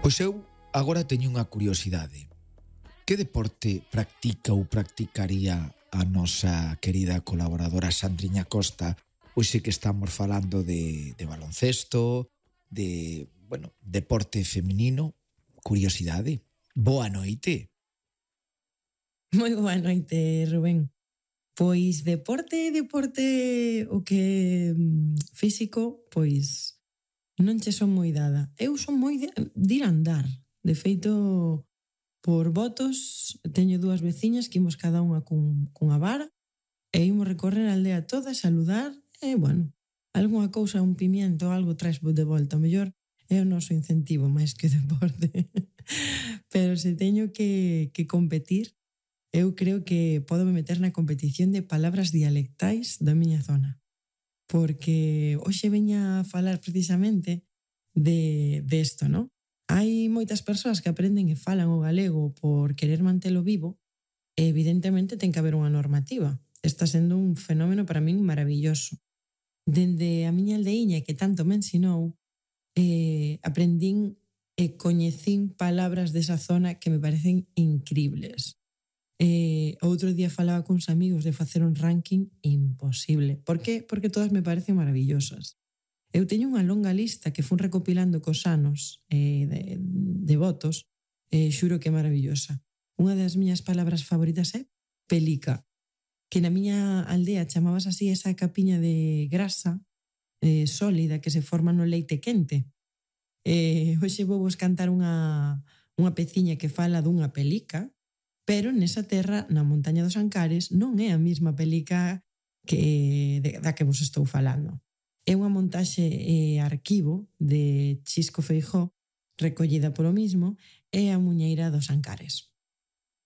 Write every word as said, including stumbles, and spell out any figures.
Pois eu agora teño unha curiosidade. Que deporte practica ou practicaría a nosa querida colaboradora Sandriña Costa hoxe que estamos falando de, de baloncesto, de, bueno, deporte feminino? Curiosidade. Boa noite. Moi boa noite, Rubén. Pois deporte, deporte o que físico, pois non che son moi dada. Eu son moi de, de ir a andar. De feito, por votos, teño dúas veciñas que imos cada unha cun, cunha vara e imos recorrer a aldea toda, saludar e, bueno, algunha cousa, un pimiento, algo traes de volta. O mellor é o noso incentivo máis que o deporte. Pero se teño que, que competir, eu creo que podo me meter na competición de palabras dialectais da miña zona. Porque hoxe veña a falar precisamente de, de esto, ¿no? Hai moitas persoas que aprenden e falan o galego por querer mantelo vivo e evidentemente ten que haber unha normativa. Está sendo un fenómeno para min maravilloso. Dende a miña aldeiña que tanto me ensinou, eh, aprendín e coñecín palabras desa zona que me parecen incribles. Eh, outro día falaba cuns amigos de facer un ranking imposible. Por que? Porque todas me parecen maravillosas. Eu teño unha longa lista que fun recopilando cos anos eh, de, de votos e eh, xuro que é maravillosa. Unha das miñas palabras favoritas é pelica, que na miña aldea chamabas así esa capiña de grasa eh, sólida que se forma no leite quente. Eh, hoxe vou vos cantar unha, unha peciña que fala dunha pelica, pero nesa terra, na montaña dos Ancares, non é a mesma pelica que, de, da que vos estou falando. É unha montaxe e arquivo de Chisco Feijó, recollida polo mismo, e a muñeira dos Ancares.